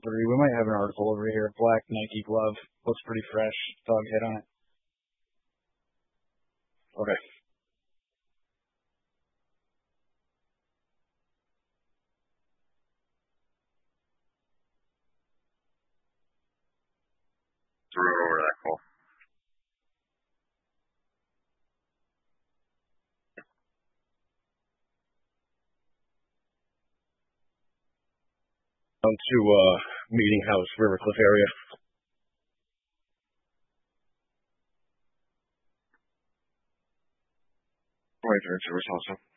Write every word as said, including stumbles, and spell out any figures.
Three. We might have an article over here. Black Nike glove. Looks pretty fresh. Dog head on it. Okay. Threw it over that call. On to uh, Meeting House, Rivercliff area. Right there, service also.